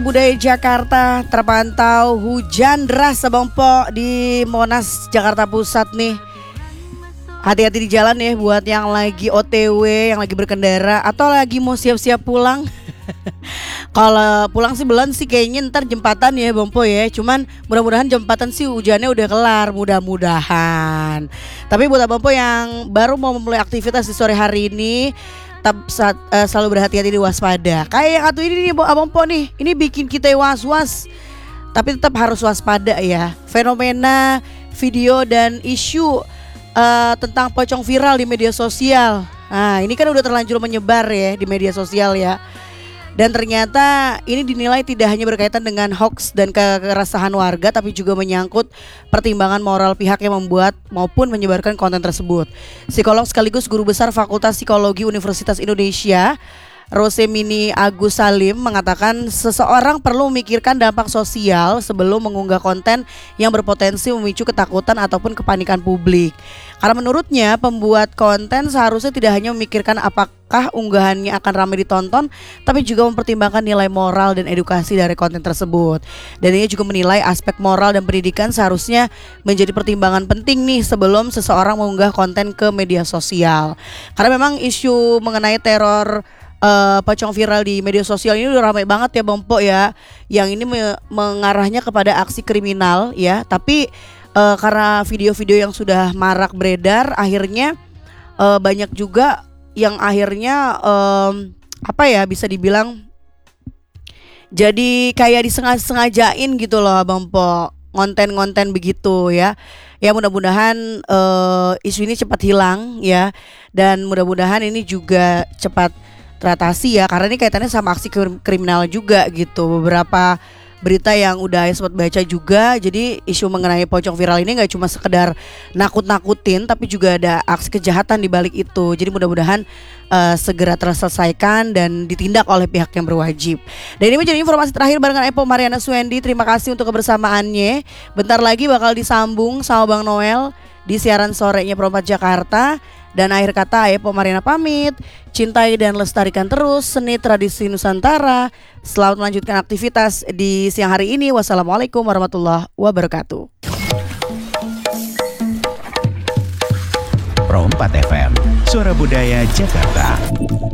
Budaya Jakarta terpantau hujan deras sebongpo di Monas Jakarta Pusat nih. Hati-hati di jalan ya buat yang lagi OTW, yang lagi berkendara atau lagi mau siap-siap pulang. Kalau pulang sih belum sih, kayaknya ntar jembatan ya Bompo ya. Cuman mudah-mudahan jembatan sih hujannya udah kelar, mudah-mudahan. Tapi buat Bompo yang baru mau memulai aktivitas di sore hari ini, tetap selalu berhati-hati di waspada. Kayak yang satu ini nih Bompo nih, ini bikin kita was-was. Tapi tetap harus waspada ya. Fenomena video dan isu tentang pocong viral di media sosial. Nah, ini kan udah terlanjur menyebar ya di media sosial ya. Dan ternyata ini dinilai tidak hanya berkaitan dengan hoax dan keresahan warga, tapi juga menyangkut pertimbangan moral pihak yang membuat maupun menyebarkan konten tersebut. Psikolog sekaligus guru besar Fakultas Psikologi Universitas Indonesia, Rosemini Agus Salim, mengatakan seseorang perlu memikirkan dampak sosial sebelum mengunggah konten yang berpotensi memicu ketakutan ataupun kepanikan publik. Karena menurutnya pembuat konten seharusnya tidak hanya memikirkan apakah unggahannya akan ramai ditonton, tapi juga mempertimbangkan nilai moral dan edukasi dari konten tersebut. Dan ia juga menilai aspek moral dan pendidikan seharusnya menjadi pertimbangan penting nih sebelum seseorang mengunggah konten ke media sosial. Karena memang isu mengenai teror pocong viral di media sosial ini udah ramai banget ya Bompo ya. Yang ini mengarahnya kepada aksi kriminal ya. Tapi karena video-video yang sudah marak beredar, akhirnya banyak juga yang akhirnya bisa dibilang jadi kayak disengajain gitu loh Bompo, konten-konten begitu ya. Ya mudah-mudahan isu ini cepat hilang ya. Dan mudah-mudahan ini juga cepat teratasi ya, karena ini kaitannya sama aksi kriminal juga gitu. Beberapa berita yang udah sempat baca juga, jadi isu mengenai pocong viral ini gak cuma sekedar nakut-nakutin, tapi juga ada aksi kejahatan di balik itu. Jadi mudah-mudahan segera terselesaikan dan ditindak oleh pihak yang berwajib. Dan ini menjadi informasi terakhir barengan Epo Mariana Suendi. Terima kasih untuk kebersamaannya. Bentar lagi bakal disambung sama Bang Noel di siaran sorenya Perempat Jakarta. Dan akhir kata Epo Mariana pamit. Cintai dan lestarikan terus seni tradisi Nusantara. Selamat melanjutkan aktivitas di siang hari ini. Wassalamualaikum warahmatullahi wabarakatuh. Perempat FM, suara budaya Jakarta.